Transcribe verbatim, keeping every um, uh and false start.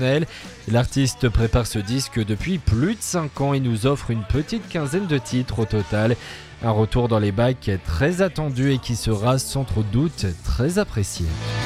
L'artiste prépare ce disque depuis plus de cinq ans et nous offre une petite quinzaine de titres au total. Un retour dans les bacs très attendu et qui sera sans trop de doute très apprécié.